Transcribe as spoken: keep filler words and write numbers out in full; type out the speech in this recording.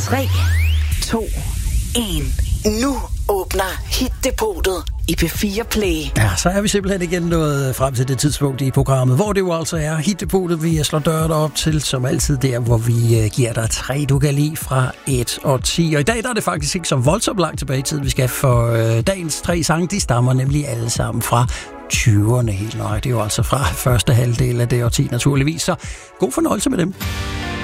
tre, to, en. Nu åbner Hit-depotet i P fire Play. Ja, så er vi simpelthen igen nået frem til det tidspunkt i programmet, hvor det jo altså er Hit-depotet, vi slår døren op til, som altid der, hvor vi giver dig tre, du kan lide fra et og ti. Og i dag der er det faktisk ikke så voldsomt langt tilbage i tiden, vi skal, for øh, dagens tre sange, de stammer nemlig alle sammen fra tyverne helt nøje. Det er jo altså fra første halvdel af det årti naturligvis, så god fornøjelse med dem.